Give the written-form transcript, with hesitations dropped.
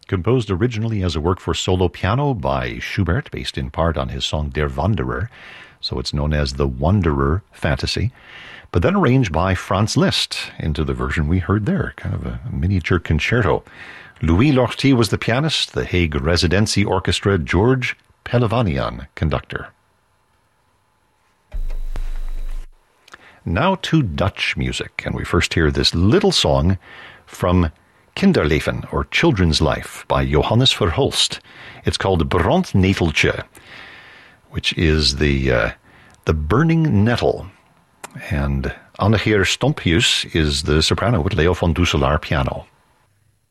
Composed originally as a work for solo piano by Schubert, based in part on his song Der Wanderer, so it's known as the Wanderer Fantasy, but then arranged by Franz Liszt into the version we heard there, kind of a miniature concerto. Louis Lortie was the pianist, the Hague Residency Orchestra, George Pelevanian, conductor. Now to Dutch music, and we first hear this little song from Kinderleven, or Children's Life, by Johannes Verhulst. It's called Brandneteltje, which is the burning nettle. And Annegeer Stomphuis is the soprano with Leo van Dusselaar piano.